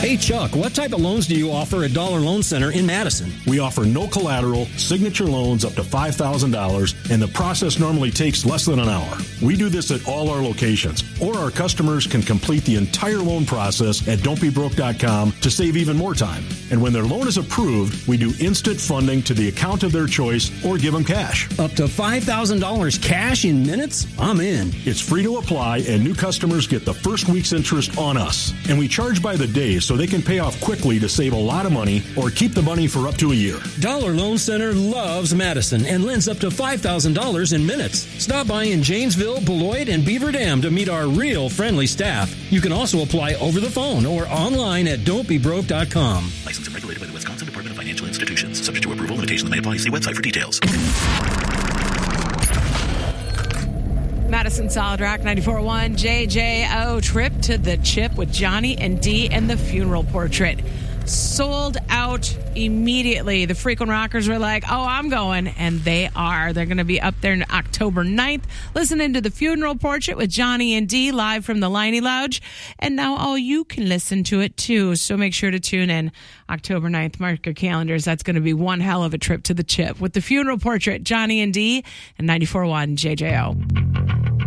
Hey, Chuck, what type of loans do you offer at Dollar Loan Center in Madison? We offer no collateral, signature loans up to $5,000, and the process normally takes less than an hour. We do this at all our locations, or our customers can complete the entire loan process at don'tbebroke.com to save even more time. And when their loan is approved, we do instant funding to the account of their choice or give them cash. Up to $5,000 cash in minutes? I'm in. It's free to apply, and new customers get the first week's interest on us. And we charge by the day so they can pay off quickly to save a lot of money or keep the money for up to a year. Dollar Loan Center loves Madison and lends up to $5,000 in minutes. Stop by in Janesville, Beloit, and Beaver Dam to meet our real friendly staff. You can also apply over the phone or online at don'tbebroke.com. Licensed and regulated by the Wisconsin Department of Financial Institutions. Subject to approval, limitations may apply. See website for details. Madison Solid Rock 94.1 JJO trip to the Chip with Johnny and Dee and the Funeral Portrait. Sold out immediately. The Frequent Rockers were like, oh, I'm going. And they are. They're going to be up there on October 9th, listening to the Funeral Portrait with Johnny and Dee live from the Liney Lounge. And now all you can listen to it too. So make sure to tune in October 9th. Mark your calendars. That's going to be one hell of a trip to the Chip with the Funeral Portrait, Johnny and Dee, and 94.1 JJO.